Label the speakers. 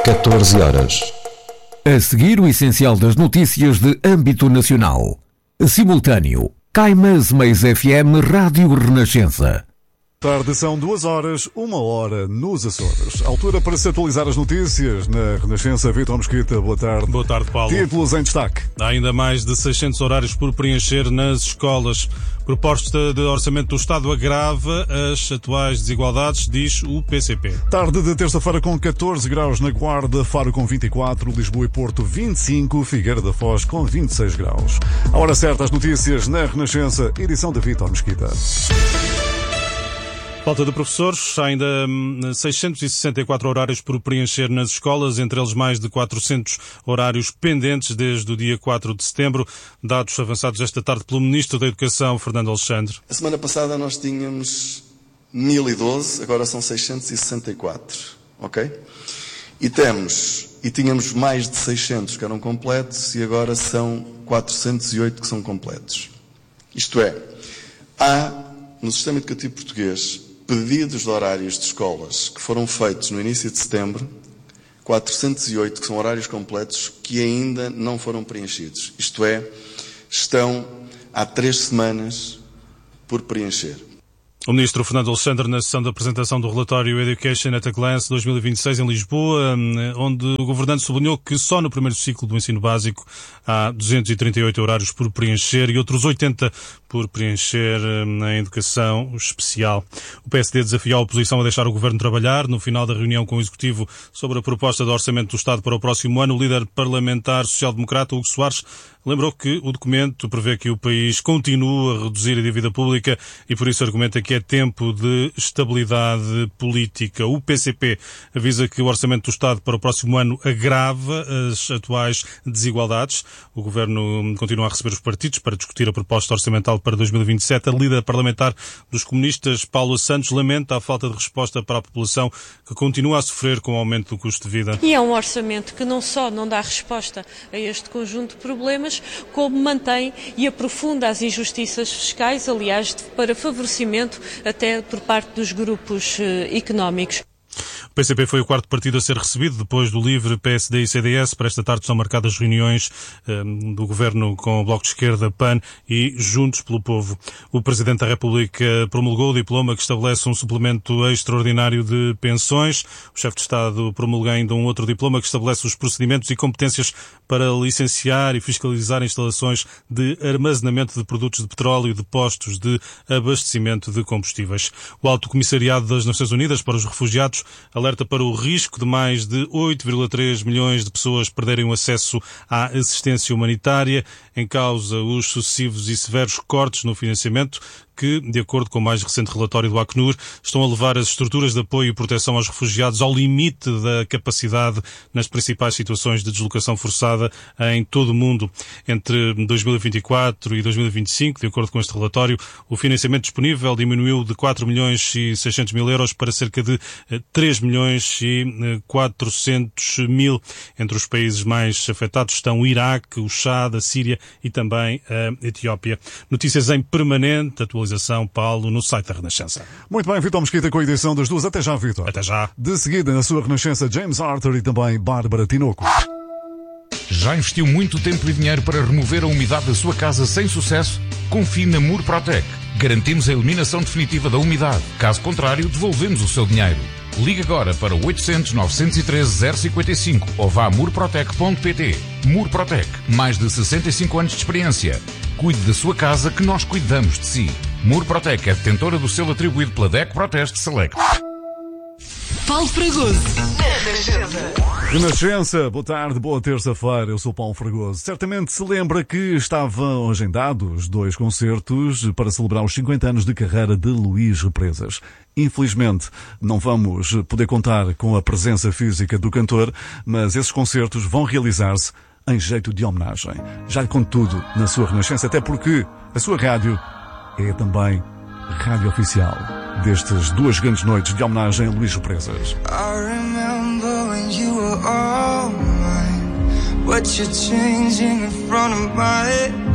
Speaker 1: 14 horas.
Speaker 2: A seguir, o essencial das notícias de âmbito nacional. Simultâneo. Caimas Mais FM Rádio Renascença.
Speaker 3: Tarde são 2 horas, 1 hora nos Açores. Altura para se atualizar as notícias na Renascença. Vitor Mesquita, boa tarde.
Speaker 4: Boa tarde, Paulo.
Speaker 3: Títulos em destaque.
Speaker 4: Há ainda mais de 600 horários por preencher nas escolas. Proposta de orçamento do Estado agrava as atuais desigualdades, diz o PCP.
Speaker 3: Tarde de terça-feira com 14 graus na Guarda, Faro com 24, Lisboa e Porto 25, Figueira da Foz com 26 graus. A hora certa, as notícias na Renascença, edição de Vitor Mesquita.
Speaker 4: Falta de professores, há ainda 664 horários por preencher nas escolas, entre eles mais de 400 horários pendentes desde o dia 4 de setembro, dados avançados esta tarde pelo Ministro da Educação, Fernando Alexandre.
Speaker 5: A semana passada nós tínhamos 1012, agora são 664, ok? E tínhamos mais de 600 que eram completos e agora são 408 que são completos. Isto é, há no sistema educativo português pedidos de horários de escolas que foram feitos no início de setembro, 408 que são horários completos que ainda não foram preenchidos. Isto é, estão há 3 semanas por preencher.
Speaker 4: O Ministro Fernando Alexandre, na sessão de apresentação do relatório Education at a Glance 2026 em Lisboa, onde o governante sublinhou que só no primeiro ciclo do ensino básico há 238 horários por preencher e outros 80 por preencher na educação especial. O PSD desafiou a oposição a deixar o governo trabalhar. No final da reunião com o Executivo sobre a proposta de orçamento do Estado para o próximo ano, o líder parlamentar social-democrata, Hugo Soares, lembrou que o documento prevê que o país continua a reduzir a dívida pública e por isso argumenta que é tempo de estabilidade política. O PCP avisa que o orçamento do Estado para o próximo ano agrava as atuais desigualdades. O governo continua a receber os partidos para discutir a proposta orçamental para 2027. A líder parlamentar dos comunistas, Paula Santos, lamenta a falta de resposta para a população que continua a sofrer com o aumento do custo de vida.
Speaker 6: E é um orçamento que não só não dá resposta a este conjunto de problemas, como mantém e aprofunda as injustiças fiscais, aliás, para favorecimento até por parte dos grupos económicos.
Speaker 4: O PCP foi o quarto partido a ser recebido depois do LIVRE, PSD e CDS. Para esta tarde são marcadas reuniões do Governo com o Bloco de Esquerda, PAN e Juntos pelo Povo. O Presidente da República promulgou o diploma que estabelece um suplemento extraordinário de pensões. O Chefe de Estado promulga ainda um outro diploma que estabelece os procedimentos e competências para licenciar e fiscalizar instalações de armazenamento de produtos de petróleo e de postos de abastecimento de combustíveis. O Alto Comissariado das Nações Unidas para os Refugiados alerta para o risco de mais de 8,3 milhões de pessoas perderem o acesso à assistência humanitária, em causa os sucessivos e severos cortes no financiamento que, de acordo com o mais recente relatório do Acnur, estão a levar as estruturas de apoio e proteção aos refugiados ao limite da capacidade nas principais situações de deslocação forçada em todo o mundo. Entre 2024 e 2025, de acordo com este relatório, o financiamento disponível diminuiu de 4 milhões e 600 mil euros para cerca de 3 milhões e 400 mil. Entre os países mais afetados estão o Iraque, o Chad, a Síria e também a Etiópia. Notícias em permanente atualização, Paulo, no site da Renascença.
Speaker 3: Muito bem, Vitor Mesquita com a edição das 2. Até já, Vitor.
Speaker 4: Até já.
Speaker 3: De seguida, na sua Renascença, James Arthur e também Bárbara Tinoco.
Speaker 7: Já investiu muito tempo e dinheiro para remover a umidade da sua casa sem sucesso? Confie na Murprotec. Garantimos a eliminação definitiva da umidade. Caso contrário, devolvemos o seu dinheiro. Ligue agora para 800 913 055 ou vá a murprotec.pt. Murprotec, mais de 65 anos de experiência. Cuide da sua casa que nós cuidamos de si. Murprotec é detentora do selo atribuído pela DECO Proteste Select.
Speaker 8: Paulo Fragoso.
Speaker 3: Renascença, boa tarde, boa terça-feira, eu sou Paulo Fragoso. Certamente se lembra que estavam agendados 2 concertos para celebrar os 50 anos de carreira de Luís Represas. Infelizmente, não vamos poder contar com a presença física do cantor, mas esses concertos vão realizar-se em jeito de homenagem. Já lhe conto tudo na sua Renascença, até porque a sua rádio é também rádio oficial destas 2 grandes noites de homenagem a Luís Represas.
Speaker 9: I remember when you were all mine, but you're changing in front of my